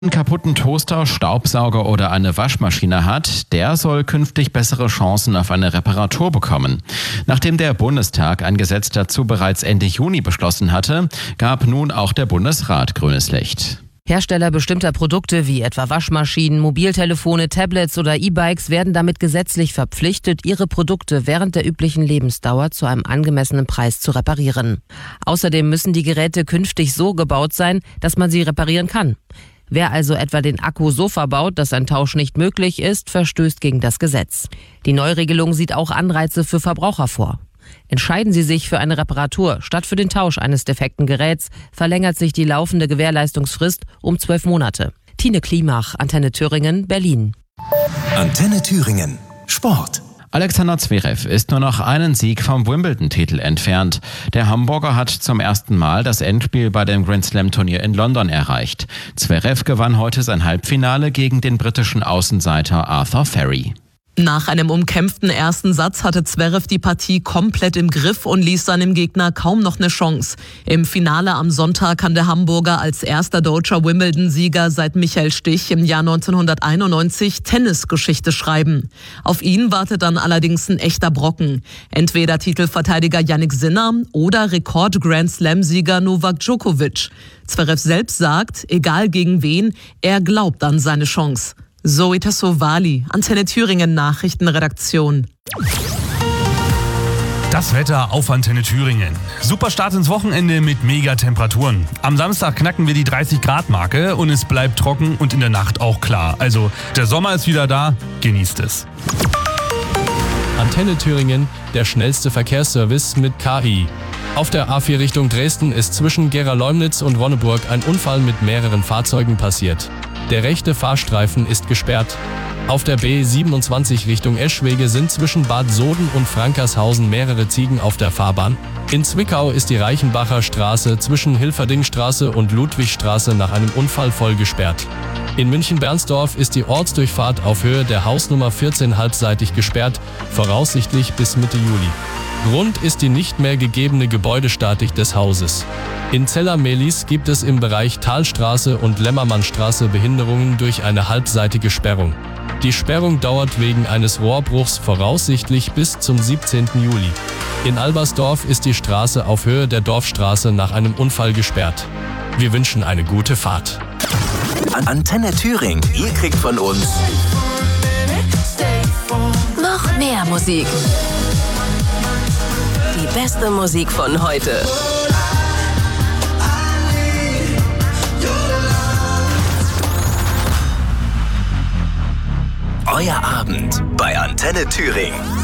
Einen kaputten Toaster, Staubsauger oder eine Waschmaschine hat, der soll künftig bessere Chancen auf eine Reparatur bekommen. Nachdem der Bundestag ein Gesetz dazu bereits Ende Juni beschlossen hatte, gab nun auch der Bundesrat grünes Licht. Hersteller bestimmter Produkte wie etwa Waschmaschinen, Mobiltelefone, Tablets oder E-Bikes werden damit gesetzlich verpflichtet, ihre Produkte während der üblichen Lebensdauer zu einem angemessenen Preis zu reparieren. Außerdem müssen die Geräte künftig so gebaut sein, dass man sie reparieren kann. Wer also etwa den Akku so verbaut, dass ein Tausch nicht möglich ist, verstößt gegen das Gesetz. Die Neuregelung sieht auch Anreize für Verbraucher vor. Entscheiden Sie sich für eine Reparatur statt für den Tausch eines defekten Geräts, verlängert sich die laufende Gewährleistungsfrist um 12 Monate. Tine Klimach, Antenne Thüringen, Berlin. Antenne Thüringen. Sport. Alexander Zverev ist nur noch einen Sieg vom Wimbledon-Titel entfernt. Der Hamburger hat zum ersten Mal das Endspiel bei dem Grand-Slam-Turnier in London erreicht. Zverev gewann heute sein Halbfinale gegen den britischen Außenseiter Arthur Ferry. Nach einem umkämpften ersten Satz hatte Zverev die Partie komplett im Griff und ließ seinem Gegner kaum noch eine Chance. Im Finale am Sonntag kann der Hamburger als erster deutscher Wimbledon-Sieger seit Michael Stich im Jahr 1991 Tennisgeschichte schreiben. Auf ihn wartet dann allerdings ein echter Brocken. Entweder Titelverteidiger Jannik Sinner oder Rekord-Grand-Slam-Sieger Novak Djokovic. Zverev selbst sagt, egal gegen wen, er glaubt an seine Chance. Zoe Tassovali, Antenne Thüringen Nachrichtenredaktion. Das Wetter auf Antenne Thüringen. Super Start ins Wochenende mit Megatemperaturen. Am Samstag knacken wir die 30-Grad-Marke und es bleibt trocken und in der Nacht auch klar. Also der Sommer ist wieder da, genießt es. Antenne Thüringen, der schnellste Verkehrsservice mit KI. Auf der A4 Richtung Dresden ist zwischen Gera-Leumnitz und Ronneburg ein Unfall mit mehreren Fahrzeugen passiert. Der rechte Fahrstreifen ist gesperrt. Auf der B27 Richtung Eschwege sind zwischen Bad Soden und Frankershausen mehrere Ziegen auf der Fahrbahn. In Zwickau ist die Reichenbacher Straße zwischen Hilferdingstraße und Ludwigstraße nach einem Unfall voll gesperrt. In München-Bernsdorf ist die Ortsdurchfahrt auf Höhe der Hausnummer 14 halbseitig gesperrt, voraussichtlich bis Mitte Juli. Grund ist die nicht mehr gegebene Gebäudestatik des Hauses. In Zeller-Mehlis gibt es im Bereich Talstraße und Lämmermannstraße Behinderungen durch eine halbseitige Sperrung. Die Sperrung dauert wegen eines Rohrbruchs voraussichtlich bis zum 17. Juli. In Albersdorf ist die Straße auf Höhe der Dorfstraße nach einem Unfall gesperrt. Wir wünschen eine gute Fahrt. Antenne Thüringen, ihr kriegt von uns noch mehr Musik. Die beste Musik von heute. Euer Abend bei Antenne Thüringen.